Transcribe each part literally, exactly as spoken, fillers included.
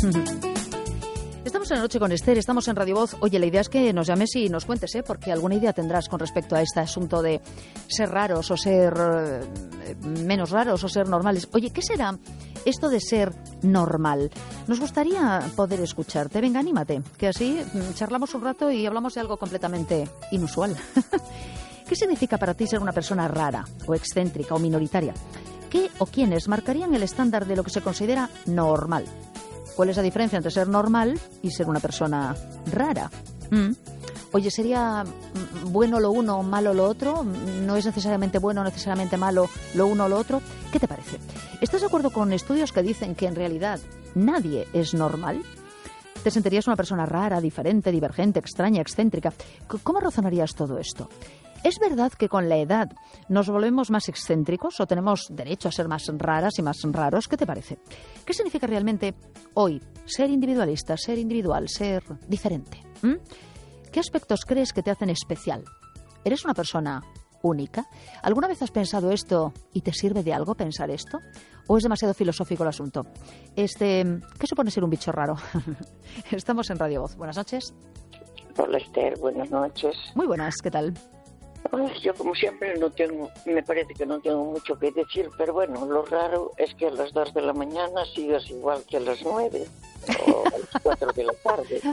Estamos en La Noche con Esther, estamos en Radio Voz. Oye, la idea es que nos llames y nos cuentes, ¿eh? Porque alguna idea tendrás con respecto a este asunto de ser raros o ser eh, menos raros o ser normales. Oye, ¿qué será esto de ser normal? Nos gustaría poder escucharte. Venga, anímate, que así charlamos un rato y hablamos de algo completamente inusual. ¿Qué significa para ti ser una persona rara o excéntrica o minoritaria? ¿Qué o quiénes marcarían el estándar de lo que se considera normal? ¿Cuál es la diferencia entre ser normal y ser una persona rara? ¿Mm? Oye, ¿sería bueno lo uno, malo lo otro? ¿No es necesariamente bueno, necesariamente malo lo uno o lo otro? ¿Qué te parece? ¿Estás de acuerdo con estudios que dicen que en realidad nadie es normal? ¿Te sentirías una persona rara, diferente, divergente, extraña, excéntrica? ¿Cómo razonarías todo esto? ¿Es verdad que con la edad nos volvemos más excéntricos o tenemos derecho a ser más raras y más raros? ¿Qué te parece? ¿Qué significa realmente hoy ser individualista, ser individual, ser diferente? ¿Mm? ¿Qué aspectos crees que te hacen especial? ¿Eres una persona única? ¿Alguna vez has pensado esto y te sirve de algo pensar esto? ¿O es demasiado filosófico el asunto? Este, ¿qué supone ser un bicho raro? Estamos en Radio Voz. Buenas noches. Hola Esther, buenas noches. Muy buenas, ¿qué tal? Yo como siempre no tengo, me parece que no tengo mucho que decir, pero bueno, lo raro es que a las dos de la mañana sigas igual que a las nueve o a las cuatro de la tarde.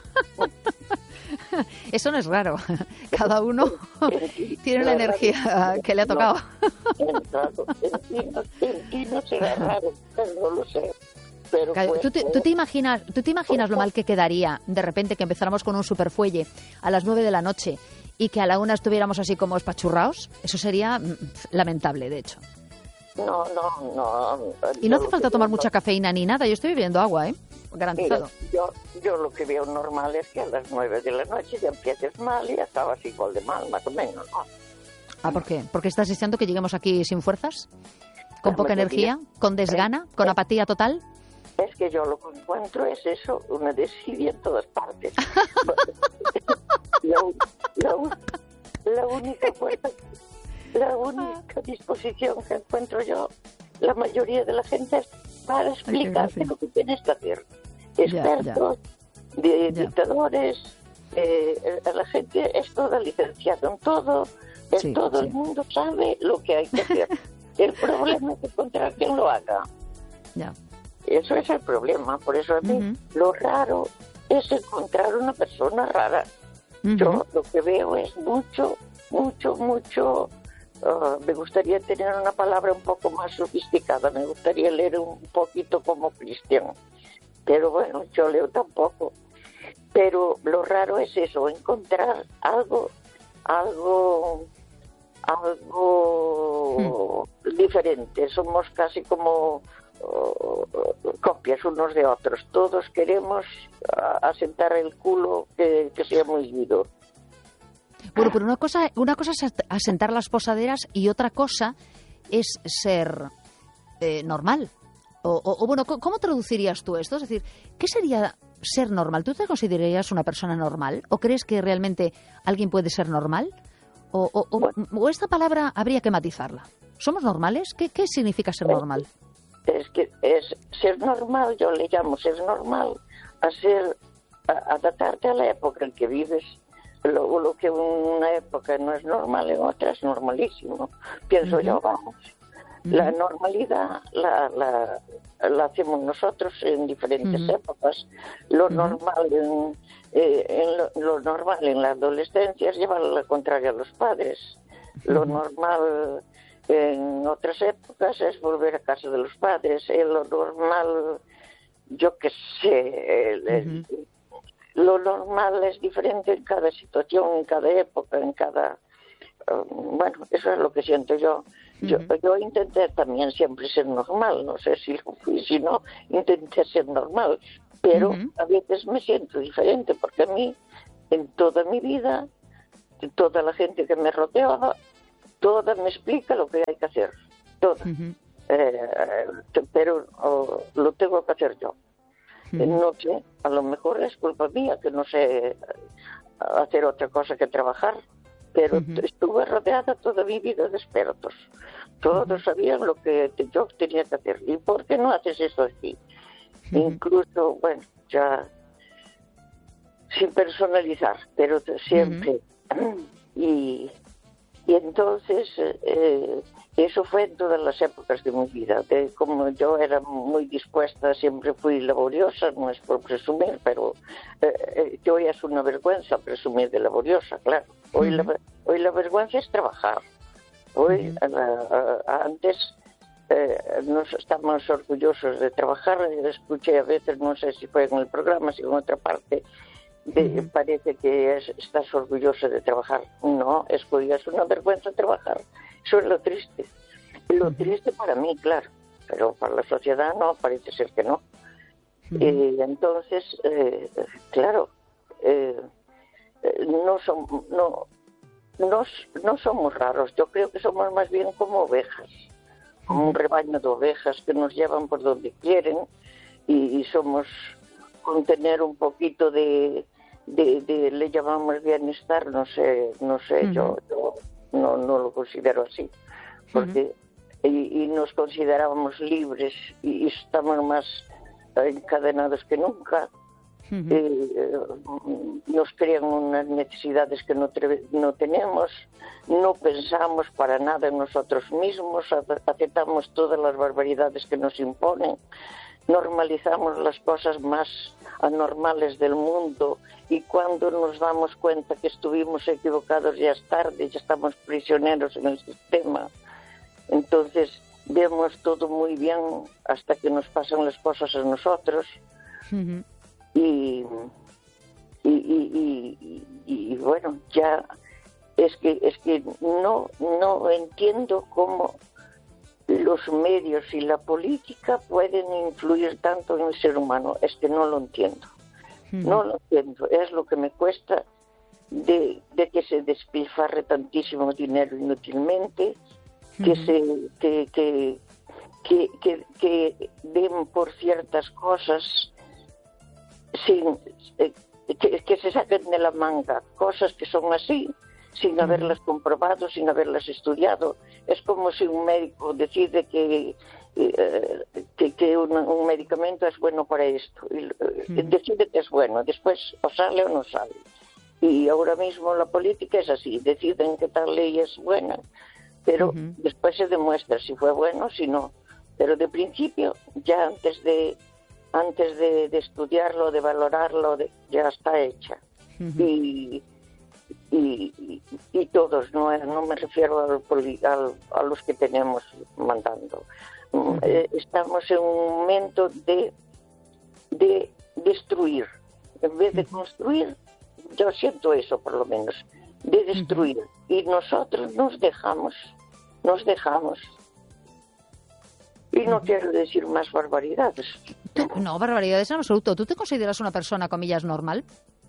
Eso no es raro, cada uno tiene la energía que le ha tocado. No, en ti no, en ti no será raro, no lo sé. Pero claro, pues, ¿tú, te, ¿tú, te imaginas, ¿Tú te imaginas pues, lo mal que quedaría de repente que empezáramos con un superfuelle a las nueve de la noche y que a la una estuviéramos así como espachurrados? Eso sería lamentable, de hecho. No, no, no. Y no hace falta tomar mucha no... cafeína ni nada. Yo estoy bebiendo agua, ¿eh? Garantizado. Mira, yo, yo lo que veo normal es que a las nueve de la noche ya empieces mal y acabas igual de mal, más o menos, ¿no? Ah, ¿por qué? ¿Porque estás deseando que lleguemos aquí sin fuerzas? ¿Con poca energía? ¿Con desgana? ¿Con es, apatía total? Es que yo lo que encuentro es eso, una desidia en todas partes. la, la, la única fuerza, la única disposición que encuentro yo, la mayoría de la gente es para explicarte lo que tienes que hacer. Expertos, ya, ya. De, ya. dictadores, eh, la gente es toda licenciada en todo, es sí, todo sí. El mundo sabe lo que hay que hacer. El problema es encontrar quien lo haga. Ya. Eso es el problema, por eso a mí uh-huh. lo raro es encontrar una persona rara. Uh-huh. Yo lo que veo es mucho, mucho, mucho... Uh, me gustaría tener una palabra un poco más sofisticada, me gustaría leer un poquito como cristiano, pero bueno, yo leo tampoco. Pero lo raro es eso, encontrar algo, algo, algo hmm. diferente. Somos casi como uh, copias unos de otros. Todos queremos uh, asentar el culo que, que sea muy vivo. Bueno, pero una cosa, una cosa es asentar las posaderas y otra cosa es ser eh, normal. O, o, o bueno, ¿cómo traducirías tú esto? Es decir, ¿qué sería ser normal? ¿Tú te considerarías una persona normal? ¿O crees que realmente alguien puede ser normal? ¿O, o, o, bueno, o esta palabra habría que matizarla? ¿Somos normales? ¿Qué, qué significa ser normal? Es que es ser normal, yo le llamo ser normal, a ser, a adaptarte a la época en que vives. Lo, lo que en una época no es normal, en otra es normalísimo. Pienso uh-huh. yo, vamos. Uh-huh. La normalidad la, la, la hacemos nosotros en diferentes uh-huh. épocas. Lo uh-huh. normal en, eh, en lo, lo normal en la adolescencia es llevar la contraria a los padres. Uh-huh. Lo normal en otras épocas es volver a casa de los padres. Eh, lo normal, yo qué sé, el, uh-huh. el, lo normal es diferente en cada situación, en cada época, en cada... Uh, bueno, eso es lo que siento yo. Yo, uh-huh. yo intenté también siempre ser normal, no sé si lo fui, si no, intenté ser normal, pero uh-huh. a veces me siento diferente, porque a mí, en toda mi vida, toda la gente que me rodeaba, toda me explica lo que hay que hacer, toda. Uh-huh. Eh, pero oh, lo tengo que hacer yo. No sé, a lo mejor es culpa mía que no sé hacer otra cosa que trabajar, pero uh-huh. estuve rodeada toda mi vida de expertos. Todos uh-huh. sabían lo que yo tenía que hacer. ¿Y por qué no haces esto así? Uh-huh. Incluso, bueno, ya sin personalizar, pero siempre. Uh-huh. Y, y entonces, eh, eso fue en todas las épocas de mi vida. De, como yo era muy dispuesta, siempre fui laboriosa, no es por presumir, pero eh, yo ya es una vergüenza presumir de laboriosa, claro. Hoy, uh-huh. la, hoy la vergüenza es trabajar. Hoy, uh-huh. uh, uh, antes, eh, nos estamos orgullosos de trabajar. Escuché a veces, no sé si fue en el programa, si en otra parte, de, uh-huh. parece que es, estás orgulloso de trabajar. No, es que es una vergüenza trabajar. Eso es lo triste. Lo uh-huh. triste para mí, claro, pero para la sociedad no, parece ser que no. Uh-huh. Y entonces, eh, claro, eh, no, son, no, no, no somos raros. Yo creo que somos más bien como ovejas, como un rebaño de ovejas que nos llevan por donde quieren y, y somos, con tener un poquito de, de, de, le llamamos bienestar, no sé, no sé, uh-huh. yo, yo no, no lo considero así, porque uh-huh. y, y nos considerábamos libres y, y estamos más encadenados que nunca. Uh-huh. eh, nos crean unas necesidades que no, tre- no tenemos, no pensamos para nada en nosotros mismos, aceptamos todas las barbaridades que nos imponen, normalizamos las cosas más anormales del mundo y cuando nos damos cuenta que estuvimos equivocados ya es tarde, ya estamos prisioneros en el sistema. Entonces vemos todo muy bien hasta que nos pasan las cosas a nosotros. Uh-huh. Y, y, y, y, y bueno, ya es que es que no no entiendo cómo los medios y la política pueden influir tanto en el ser humano. Es que no lo entiendo. Uh-huh. No lo entiendo. Es lo que me cuesta de, de que se despilfarre tantísimo dinero inútilmente, uh-huh. que se que que, que que que den por ciertas cosas sin eh, que, que se saquen de la manga cosas que son así sin uh-huh. haberlas comprobado, sin haberlas estudiado. Es como si un médico decide que eh, que, que un, un medicamento es bueno para esto y uh-huh. decide que es bueno, después o sale o no sale. Y ahora mismo la política es así, deciden que tal ley es buena, pero uh-huh. después se demuestra si fue bueno o si no. Pero de principio, ya antes de antes de, de estudiarlo, de valorarlo, de, ya está hecha. Uh-huh. Y, y, y, y todos, no, no me refiero al, al, a los que tenemos mandando. Uh-huh. Eh, estamos en un momento de, de destruir. En vez de construir, yo siento eso por lo menos, de destruir. Uh-huh. Y nosotros nos dejamos, nos dejamos. Y no uh-huh. quiero decir más barbaridades. No, barbaridades en absoluto. ¿Tú te consideras una persona, comillas, normal?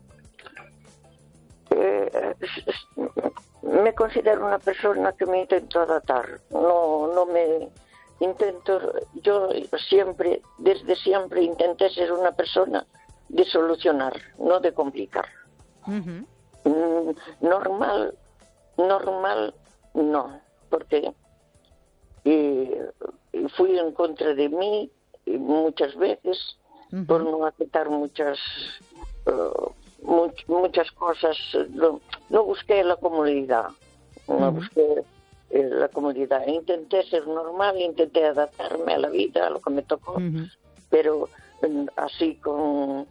Eh, me considero una persona que me intento adaptar. No, no me intento... Yo siempre, desde siempre, intenté ser una persona de solucionar, no de complicar. Uh-huh. Mm, normal, normal, no. Porque eh, fui en contra de mí muchas veces uh-huh. por no aceptar muchas uh, much, muchas cosas. No, no busqué la comodidad, no uh-huh. busqué eh, la comodidad. Intenté ser normal, intenté adaptarme a la vida, a lo que me tocó, uh-huh. pero eh, así con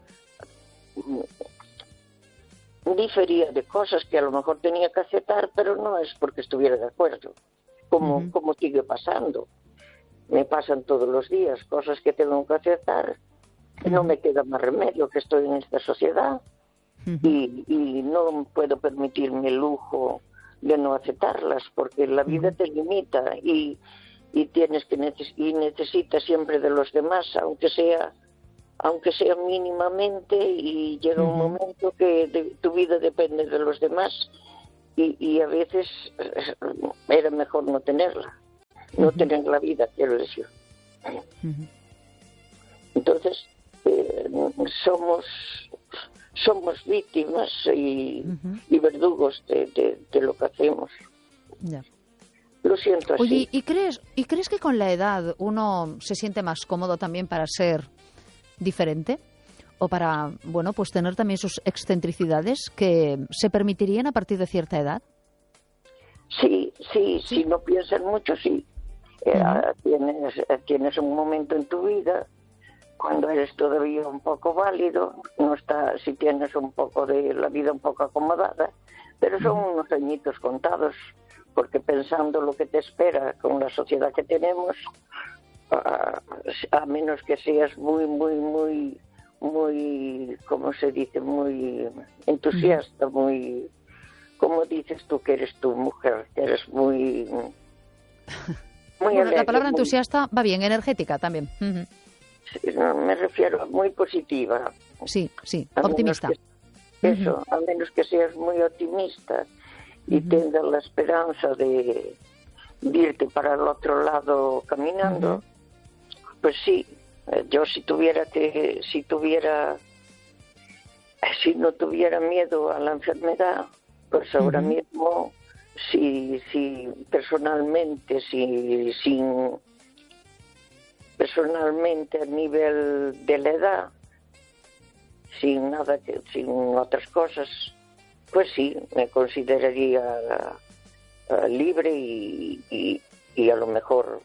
difería de cosas que a lo mejor tenía que aceptar, pero no es porque estuviera de acuerdo, como, uh-huh. como sigue pasando. Me pasan todos los días cosas que tengo que aceptar, uh-huh. no me queda más remedio que estoy en esta sociedad uh-huh. y, y no puedo permitirme el lujo de no aceptarlas, porque la vida uh-huh. te limita y, y tienes que neces- y necesitas siempre de los demás, aunque sea aunque sea mínimamente, y llega uh-huh. un momento que de, tu vida depende de los demás y, y a veces era mejor no tenerla. No uh-huh. tener la vida, quiero decir. Uh-huh. Entonces, eh, somos somos víctimas y, uh-huh. y verdugos de, de, de lo que hacemos. Ya. Lo siento así. Oye, ¿y crees, ¿y crees que con la edad uno se siente más cómodo también para ser diferente o para, bueno, pues tener también sus excentricidades que se permitirían a partir de cierta edad? Sí, sí, sí, si no piensas mucho, sí. Uh-huh. Eh, tienes, tienes un momento en tu vida cuando eres todavía un poco válido, no está, si tienes un poco de la vida un poco acomodada, pero son uh-huh. unos añitos contados, porque pensando lo que te espera con la sociedad que tenemos, a, a menos que seas muy, muy, muy, muy, ¿cómo se dice? Muy entusiasta, uh-huh. muy... ¿Cómo dices tú que eres tu mujer? Que eres muy... muy bueno, alegre, la palabra muy... entusiasta va bien, energética también. Uh-huh. Sí, no, me refiero a muy positiva. Sí, sí, a optimista. Que, eso, uh-huh. a menos que seas muy optimista y uh-huh. tengas la esperanza de, de irte para el otro lado caminando, uh-huh. pues sí, yo si tuviera que, si tuviera, si no tuviera miedo a la enfermedad, pues ahora uh-huh. mismo, si, si personalmente, si, sin, personalmente a nivel de la edad, sin nada, que, sin otras cosas, pues sí, me consideraría uh, libre y, y, y a lo mejor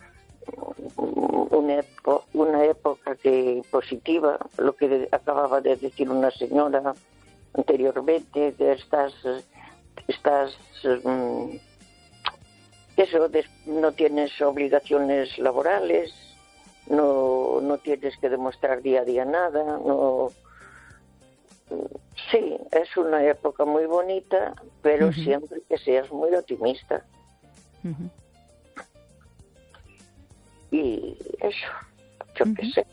una, epo, una época que positiva, lo que acababa de decir una señora anteriormente, de estas, estas um, eso, de, no tienes obligaciones laborales, no, no tienes que demostrar día a día nada, no. Sí, es una época muy bonita, pero uh-huh. siempre que seas muy optimista. Uh-huh. Y eso, yo uh-huh. qué sé.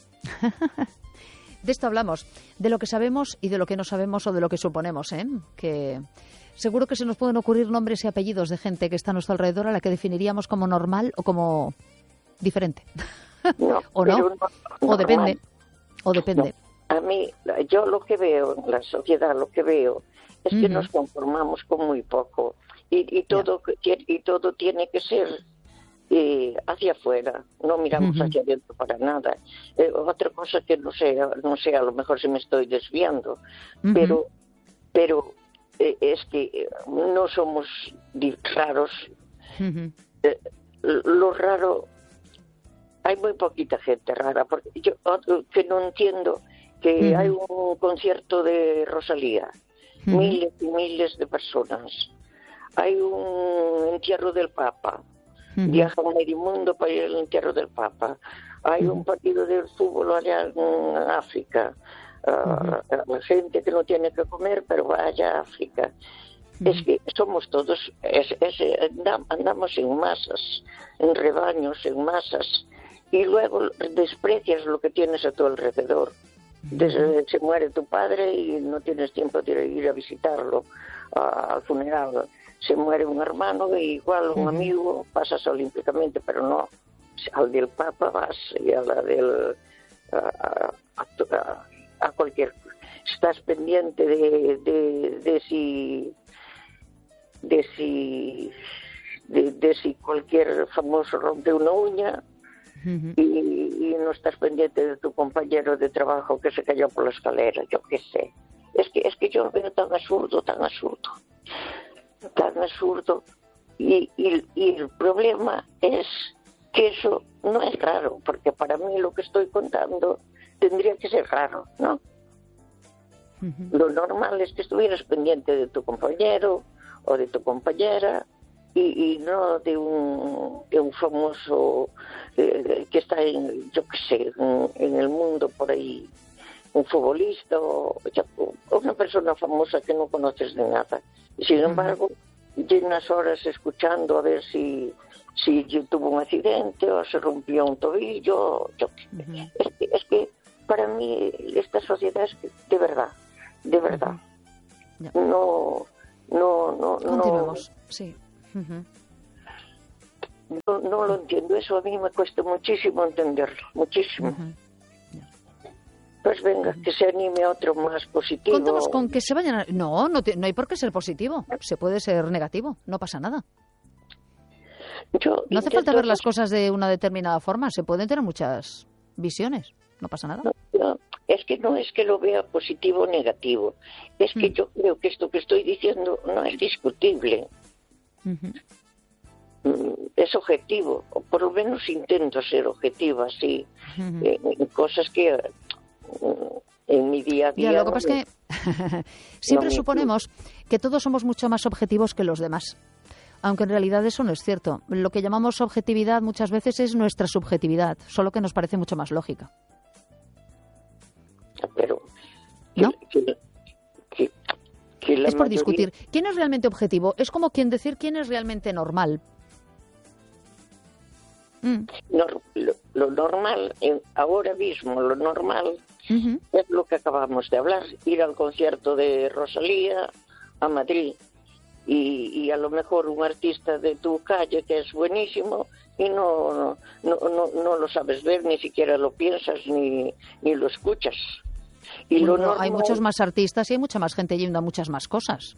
De esto hablamos, de lo que sabemos y de lo que no sabemos o de lo que suponemos, ¿eh? Que seguro que se nos pueden ocurrir nombres y apellidos de gente que está a nuestro alrededor a la que definiríamos como normal o como diferente. No, ¿O no? no o normal. depende. O depende. No. A mí, yo lo que veo en la sociedad, lo que veo es que uh-huh. nos conformamos con muy poco y, y todo yeah. y todo tiene que ser eh, hacia afuera, no miramos uh-huh. hacia adentro para nada. Eh, otra cosa que no sé, no sé, a lo mejor se me estoy desviando, uh-huh. pero pero eh, es que no somos raros. Uh-huh. Eh, lo raro, hay muy poquita gente rara, porque yo que no entiendo que uh-huh. hay un concierto de Rosalía, uh-huh. miles y miles de personas, hay un entierro del Papa, uh-huh. viaja a medio mundo para ir al entierro del Papa, hay uh-huh. un partido de fútbol allá en África, uh, uh-huh. gente que no tiene que comer pero vaya a África. Uh-huh. Es que somos todos, es, es, andamos en masas, en rebaños, en masas, y luego desprecias lo que tienes a tu alrededor. Desde, se muere tu padre y no tienes tiempo de ir a visitarlo uh, al funeral. Se muere un hermano y igual un uh-huh. amigo pasas olímpicamente, pero no al del Papa vas y a la del uh, a, a, a cualquier. Estás pendiente de, de, de si de si de, de si cualquier famoso rompe una uña. Uh-huh. Y, y no estás pendiente de tu compañero de trabajo que se cayó por la escalera, yo qué sé. Es que es que yo lo veo tan absurdo, tan absurdo, tan absurdo. Y, y, y el problema es que eso no es raro, porque para mí lo que estoy contando tendría que ser raro, ¿no? Uh-huh. Lo normal es que estuvieras pendiente de tu compañero o de tu compañera, Y, y no de un, de un famoso eh, que está en, yo qué sé, en, en el mundo por ahí, un futbolista o, o una persona famosa que no conoces de nada. Y sin embargo, llenas horas escuchando a ver si, si tuvo un accidente o se rompió un tobillo. Yo, uh-huh. es, que, es que para mí esta sociedad es que, de verdad, de verdad, uh-huh. no, no, no, Continuamos, no, sí. Uh-huh. No, no lo entiendo, eso a mí me cuesta muchísimo entenderlo, muchísimo. Uh-huh. Yeah. Pues venga, uh-huh. que se anime otro más positivo. Contamos con que se vayan a... No, no, te... no hay por qué ser positivo, se puede ser negativo, no pasa nada. Yo no hace falta ver las cosas de una determinada forma, se pueden tener muchas visiones. no pasa nada. No, no, es que no es que lo vea positivo o negativo, es que mm. yo creo que esto que estoy diciendo no es discutible. Uh-huh. Es objetivo, o por lo menos intento ser objetiva, sí, uh-huh. en, en cosas que uh, en mi día a día... Ya, lo que pasa es que siempre no suponemos que todos somos mucho más objetivos que los demás, aunque en realidad eso no es cierto. Lo que llamamos objetividad muchas veces es nuestra subjetividad, solo que nos parece mucho más lógica. Pero... ¿No? Que, que, que la es por mayoría... discutir. ¿Quién es realmente objetivo? Es como quien decir quién es realmente normal. Mm. No, lo, lo normal, en, ahora mismo, lo normal uh-huh. es lo que acabamos de hablar, ir al concierto de Rosalía a Madrid y, y a lo mejor un artista de tu calle que es buenísimo y no, no, no, no lo sabes ver, ni siquiera lo piensas ni, ni lo escuchas. Y bueno, lo normal, hay muchos más artistas y hay mucha más gente yendo a muchas más cosas.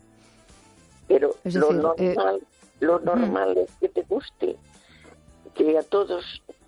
Pero es lo decir, normal, eh, lo normal uh-huh. es que te guste, que a todos,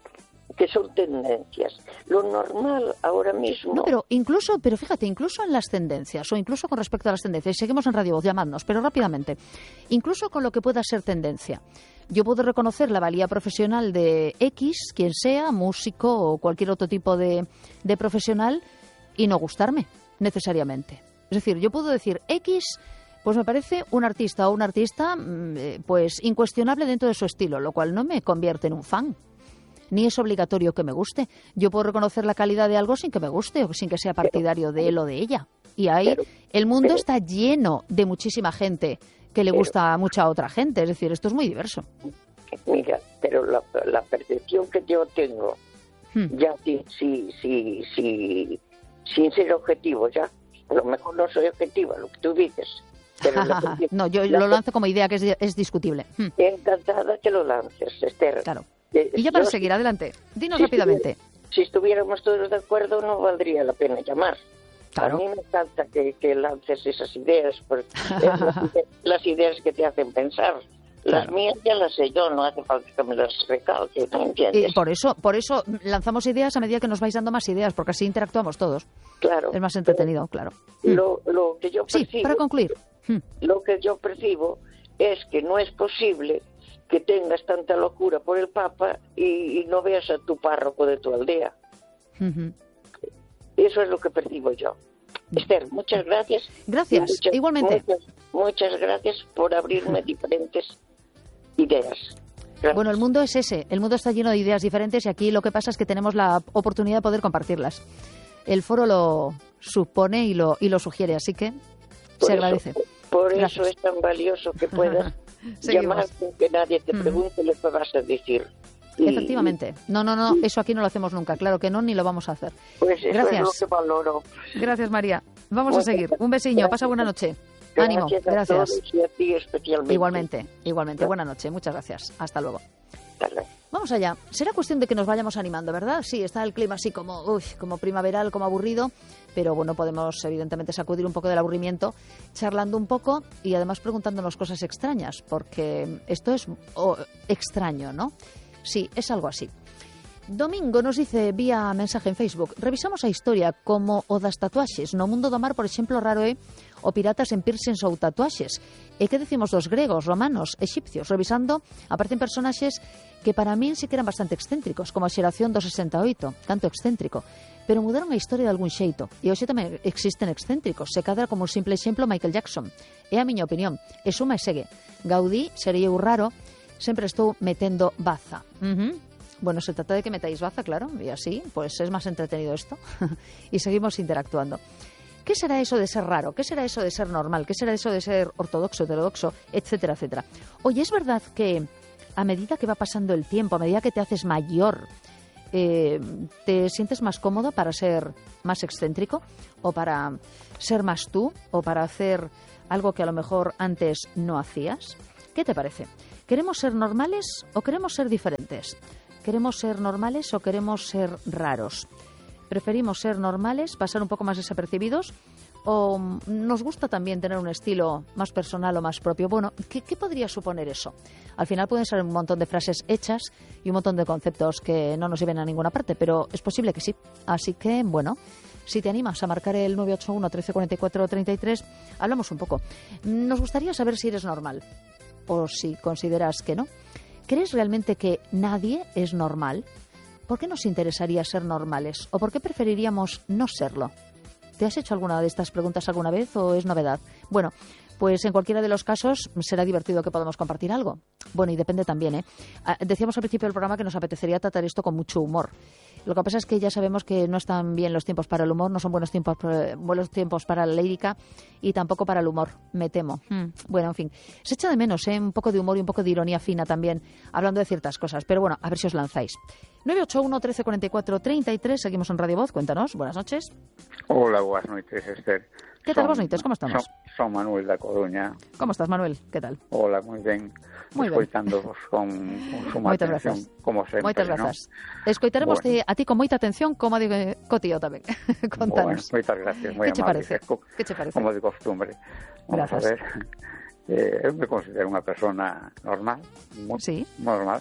que son tendencias. Lo normal ahora mismo... No, pero incluso, pero fíjate, incluso en las tendencias, o incluso con respecto a las tendencias, seguimos en Radio Voz, llamadnos, pero rápidamente, incluso con lo que pueda ser tendencia, yo puedo reconocer la valía profesional de X, quien sea, músico o cualquier otro tipo de, de profesional, y no gustarme, necesariamente. Es decir, yo puedo decir X... Pues me parece un artista o un artista pues incuestionable dentro de su estilo, lo cual no me convierte en un fan. Ni es obligatorio que me guste. Yo puedo reconocer la calidad de algo sin que me guste o sin que sea partidario de él o de ella. Y ahí el mundo está lleno de muchísima gente que le gusta a mucha otra gente. Es decir, esto es muy diverso. Mira, pero la, la percepción que yo tengo, hmm. ya sí, sí, sí, sí, sin ser objetivo, ya. A lo mejor no soy objetiva, lo que tú dices. Pero la, no, yo la, lo lanzo como idea que es, es discutible. Encantada que lo lances, Esther. Claro. Eh, y ya para yo, seguir, adelante. Dinos si rápidamente. Si estuviéramos todos de acuerdo, no valdría la pena llamar. Claro. A mí me encanta que, que lances esas ideas, porque es las, las ideas que te hacen pensar. Las claro. mías ya las sé yo, no hace falta que me las recalque, ¿no entiendes? Y por eso, por eso lanzamos ideas a medida que nos vais dando más ideas, porque así interactuamos todos. Claro. Es más entretenido, claro. Lo, lo que yo percibo, sí, para concluir. Lo que yo percibo es que no es posible que tengas tanta locura por el Papa y, y no veas a tu párroco de tu aldea. Uh-huh. Eso es lo que percibo yo. Esther, muchas gracias. Gracias, muchas, igualmente. Muchas, muchas gracias por abrirme diferentes ideas. Gracias. Bueno, el mundo es ese, el mundo está lleno de ideas diferentes y aquí lo que pasa es que tenemos la oportunidad de poder compartirlas. El foro lo supone y lo, y lo sugiere, así que por se eso, agradece. Por gracias. Eso es tan valioso que puedas llamar sin que nadie te pregunte mm. lo que vas a decir. Y, Efectivamente. No, no, no, eso aquí no lo hacemos nunca, claro que no, ni lo vamos a hacer. Pues eso gracias. es lo que valoro. Gracias, María. Vamos Muchas a seguir. Un besiño, gracias. Pasa buena noche. Gracias Ánimo, a gracias. Todos y a ti especialmente. Igualmente, igualmente. Buena noche, muchas gracias. Hasta luego. Hasta Vamos allá. Será cuestión de que nos vayamos animando, ¿verdad? Sí, está el clima así como, uy, como primaveral, como aburrido, pero bueno, podemos evidentemente sacudir un poco del aburrimiento, charlando un poco y además preguntándonos cosas extrañas, porque esto es oh, extraño, ¿no? Sí, es algo así. Domingo nos dice vía mensaje en Facebook: revisamos a historia como o das tatuaxes no mundo do mar, por exemplo, raro é o piratas en piercings ou tatuaxes. E que decimos dos gregos, romanos, exipcios? Revisando, aparecen personaxes que para min sí que eran bastante excéntricos, como a xeración do sesenta e oito, tanto excéntrico, pero mudaron a historia de algún xeito. E hoxe tamén existen excéntricos, se cadra como un simple exemplo Michael Jackson. É a miña opinión, e suma e segue. Gaudí, sería eu raro, sempre estou metendo baza. Uh-huh. Bueno, se trata de que metáis baza, claro, y así pues es más entretenido esto. Y seguimos interactuando. ¿Qué será eso de ser raro? ¿Qué será eso de ser normal? ¿Qué será eso de ser ortodoxo, heterodoxo, etcétera, etcétera? Oye, ¿es verdad que a medida que va pasando el tiempo, a medida que te haces mayor, eh, te sientes más cómodo para ser más excéntrico? ¿O para ser más tú? ¿O para hacer algo que a lo mejor antes no hacías? ¿Qué te parece? ¿Queremos ser normales o queremos ser diferentes? ¿Queremos ser normales o queremos ser raros? ¿Preferimos ser normales, pasar un poco más desapercibidos? ¿O nos gusta también tener un estilo más personal o más propio? Bueno, ¿qué, qué podría suponer eso? Al final pueden ser un montón de frases hechas y un montón de conceptos que no nos lleven a ninguna parte, pero es posible que sí. Así que, bueno, si te animas a marcar el nueve ocho uno, trece cuarenta y cuatro, treinta y tres, hablamos un poco. Nos gustaría saber si eres normal o si consideras que no. ¿Crees realmente que nadie es normal? ¿Por qué nos interesaría ser normales? ¿O por qué preferiríamos no serlo? ¿Te has hecho alguna de estas preguntas alguna vez o es novedad? Bueno, pues en cualquiera de los casos será divertido que podamos compartir algo. Bueno, y depende también, ¿eh? Decíamos al principio del programa que nos apetecería tratar esto con mucho humor. Lo que pasa es que ya sabemos que no están bien los tiempos para el humor, no son buenos tiempos, buenos tiempos para la lírica y tampoco para el humor, me temo. Hmm. Bueno, en fin, se echa de menos, ¿eh? Un poco de humor y un poco de ironía fina también, hablando de ciertas cosas. Pero bueno, a ver si os lanzáis. nueve ocho uno, trece cuarenta y cuatro, treinta y tres, seguimos en Radio Voz, cuéntanos, buenas noches. Hola, buenas noches, Esther. ¿Qué tal, buenas noches? ¿Cómo estamos? Son, son Manuel da Coruña. ¿Cómo estás, Manuel? ¿Qué tal? Hola, moi ben. Moi ben. Escoitándoos con, con suma Moitas atención, grazas. como sempre, Moitas grazas. ¿No? Escoitaremos bueno. a ti con moita atención, como a digo co tío tamén. Contanos. Bueno, moitas gracias, moi Que che amable. parece? Que che parece? Como de costumbre. Vamos Grazas. a ver. Eh, eu me considero unha persona normal, moi Sí. normal,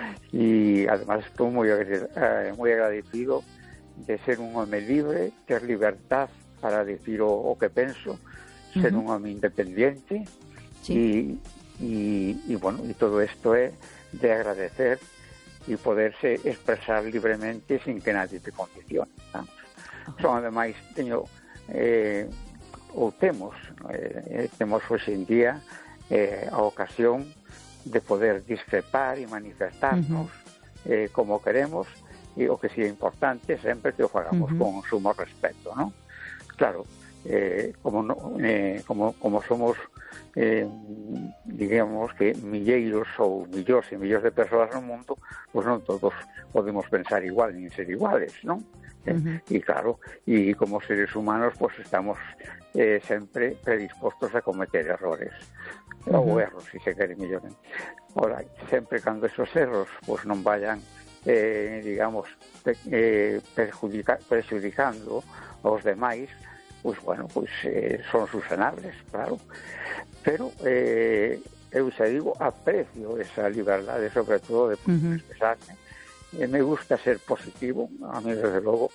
e además estou moi agrade- eh, moi agradecido de ser un home libre, ter libertad para decir o, o que penso, ser Uh-huh. un home independiente. Sí. Y, y, y bueno, y todo esto es de agradecer y poderse expresar libremente sin que nadie te condicione. Vamos. Ajá. Son ademais, teño eh, ou temos eh, temos hoxe en día eh, a ocasión de poder discrepar e manifestarnos uh-huh. eh, como queremos, e o que sí é importante sempre que o fagamos uh-huh. con sumo respeto, ¿no? Claro, eh, como, no, eh, como como somos eh, digamos que milleiros ou millóns e millóns de persoas no mundo, pois non todos podemos pensar igual nin ser iguales, non? Uh-huh. E claro, e como seres humanos pois estamos eh, sempre predispostos a cometer errores uh-huh. ou erros, se se quere mellor. Ora, sempre cando esos erros pois non vayan eh, digamos pe, eh, perjudica, perjudicando aos demais, pois bueno, pois eh, son susanables, claro. Pero eh, eu xa digo, aprecio esa liberdade, sobre todo de uh-huh. expresarme. E me gusta ser positivo, a mí desde logo,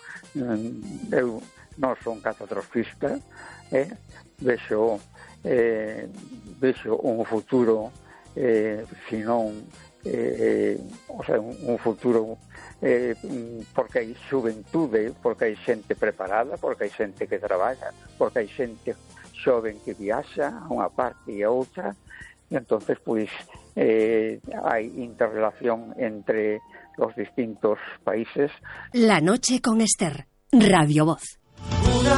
eu non son catastrofista, eh? vexo, eh, vexo un futuro, eh, senón, eh, o sea, un, un futuro eh, porque hai xuventude, porque hai xente preparada, porque hai xente que traballa, porque hai xente xoven que viaxa a unha parte e a outra, e entonces pois eh, hai interrelación entre los distintos países. La noche con Esther, Radio Voz.